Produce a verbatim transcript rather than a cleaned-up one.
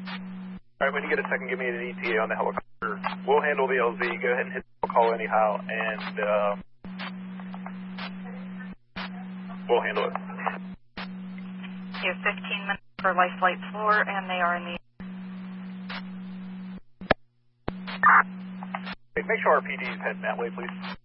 All right, when you get a second, give me an E T A on the helicopter. We'll handle the L Z. Go ahead and hit the call anyhow, and uh, we'll handle it. You have fifteen minutes for life flight four, and they are in the... Hey, make sure our P D is heading that way, please.